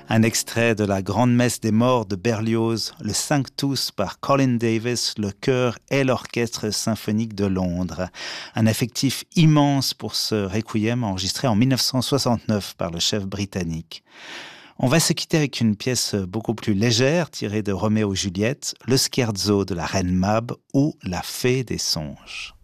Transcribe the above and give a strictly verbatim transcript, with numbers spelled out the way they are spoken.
Un extrait de la Grande Messe des Morts de Berlioz, le Sanctus par Colin Davis, le chœur et l'orchestre symphonique de Londres. Un effectif immense pour ce requiem enregistré en mille neuf cent soixante-neuf par le chef britannique. On va se quitter avec une pièce beaucoup plus légère tirée de Roméo et Juliette, le scherzo de la reine Mab ou la fée des songes.